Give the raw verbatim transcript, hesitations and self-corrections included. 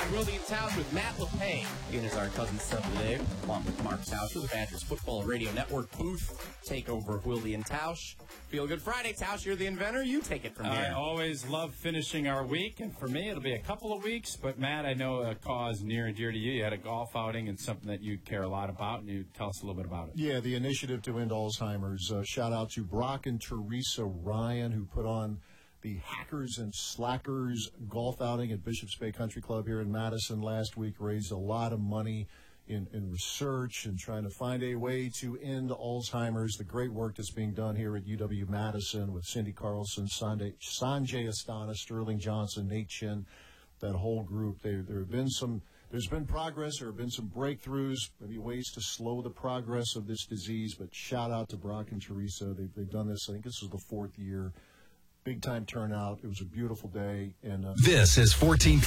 Willie and Tausch with Matt LePay. Ian is our cousin sub today, along with Mark Tauscher, the Badgers Football Radio Network booth takeover of Willie and Tausch. Feel Good Friday, Tausch. You're the inventor. You take it from here. I always love finishing our week, and for me, it'll be a couple of weeks. But, Matt, I know a cause near and dear to you. You had a golf outing and something that you care a lot about, and you tell us a little bit about it. Yeah, the initiative to end Alzheimer's. Uh, shout out to Brock and Teresa Ryan, who put on the Hackers and Slackers golf outing at Bishops Bay Country Club here in Madison last week. Raised a lot of money in, in research and trying to find a way to end Alzheimer's. The great work that's being done here at U W-Madison with Cindy Carlson, Sanjay, Sanjay Astana, Sterling Johnson, Nate Chin, that whole group. There, there have been some, there's been progress. There have been some breakthroughs, maybe ways to slow the progress of this disease. But shout out to Brock and Teresa. They've, they've done this. I think this is the fourth year. Big time turnout. It was a beautiful day. And uh, this is fourteen